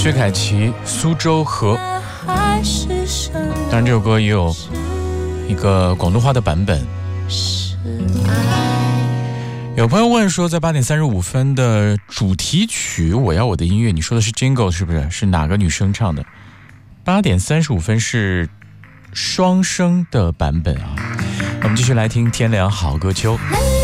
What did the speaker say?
薛凯琪《苏州河》。当然这首歌也有一个广东话的版本。有朋友问说，在8点35分的主题曲《我要我的音乐》，你说的是 Jingle 是不是？是哪个女生唱的？8点35分是双声的版本啊。我们继续来听天凉好歌秋。